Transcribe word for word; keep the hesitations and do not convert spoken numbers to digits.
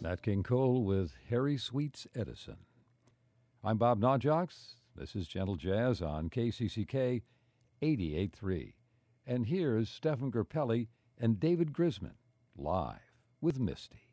Nat King Cole with Harry Sweets Edison. I'm Bob Nawjox. This is Gentle Jazz on K C C K eighty-eight point three. And here's Stephen Grappelli and David Grisman live with Misty.